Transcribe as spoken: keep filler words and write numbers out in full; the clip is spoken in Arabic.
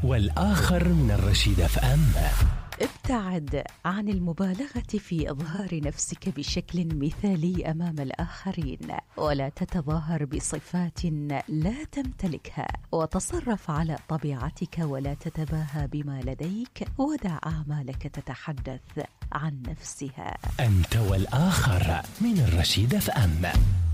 والآخر من الرشيد اف ام. ابتعد عن المبالغة في إظهار نفسك بشكل مثالي أمام الآخرين، ولا تتظاهر بصفات لا تمتلكها، وتصرف على طبيعتك ولا تتباهى بما لديك، ودع أعمالك تتحدث عن نفسها. أنت والآخر من الرشيد اف ام.